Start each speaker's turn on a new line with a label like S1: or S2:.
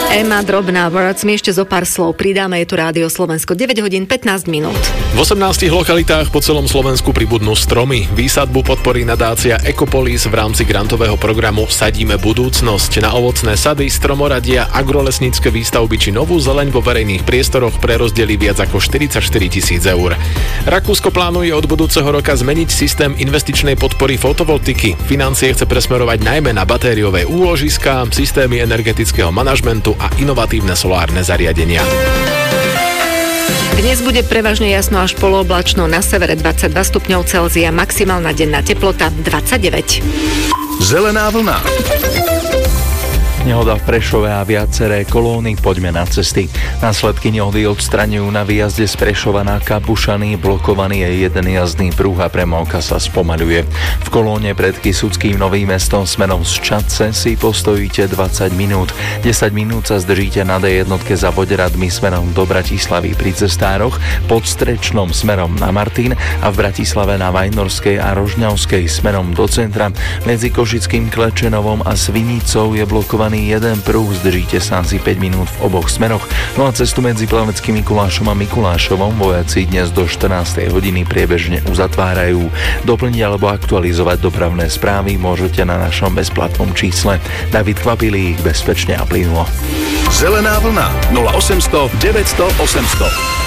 S1: Ema Drobná, Words, mi ešte zo pár slov pridáme, je tu Rádio Slovensko, 9 hodín 15 minút.
S2: V 18 lokalitách po celom Slovensku pribudnú stromy. Výsadbu podporí nadácia Ecopolis v rámci grantového programu Sadíme budúcnosť. Na ovocné sady, stromoradia, agrolesnícke výstavby či novú zeleň vo verejných priestoroch prerozdelí viac ako 44 000 eur. Rakúsko plánuje od budúceho roka zmeniť systém investičnej podpory fotovoltiky. Financie chce presmerovať najmä na batériové úložiská, systémy energetického manažmentu a inovatívne solárne zariadenia.
S1: Dnes bude prevažne jasno až polooblačno, na severe 22 stupňov Celzia, maximálna denná teplota 29.
S3: Zelená vlna.
S4: Nehoda v Prešove a viaceré kolóny, poďme na cesty. Následky nehody odstraňujú na výjazde z Prešova na Kapušany, blokovaný je jeden jazdný pruh a premávka sa spomaľuje. V kolóne pred Kysuckým Novým Mestom smerom z Čadce si postojíte 20 minút. 10 minút sa zdržíte na D1 za Voderadmi smerom do Bratislavy pri cestároch, pod Strečnom smerom na Martin a v Bratislave na Vajnorskej a Rožňavskej smerom do centra. Medzi Košickým Klečenovom a Svinicou je blokovaný jeden pruh, zdržíte sa asi 5 minút v oboch smeroch. No a cestu medzi Plaveckým Mikulášom a Mikulášovom vojaci dnes do 14. hodiny priebežne uzatvárajú. Doplniť alebo aktualizovať dopravné správy môžete na našom bezplatnom čísle. David Kvapilík, bezpečne a plynulo.
S3: Zelená vlna 0800 900 800.